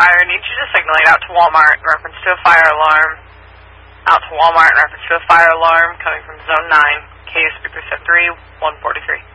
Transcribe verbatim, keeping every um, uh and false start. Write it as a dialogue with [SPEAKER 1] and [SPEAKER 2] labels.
[SPEAKER 1] fire. I need you to signal it out to Walmart in reference to a fire alarm. Out to Walmart in reference to a fire alarm coming from Zone nine. K S B three one forty-three.